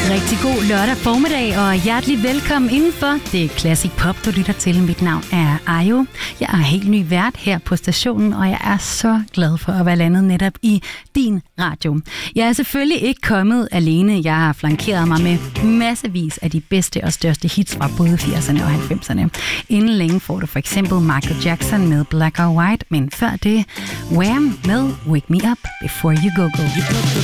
Rigtig god lørdag formiddag, og hjertelig velkommen indenfor. Det er Classic Pop, du lytter til. Mit navn er Ayo. Jeg er helt ny vært her på stationen, og jeg er så glad for at være landet netop i din radio. Jeg er selvfølgelig ikke kommet alene. Jeg har flankeret mig med massevis af de bedste og største hits fra både 80'erne og 90'erne. Inden længe får du for eksempel Michael Jackson med Black or White, men før det Wham med Wake Me Up Before You Go Go.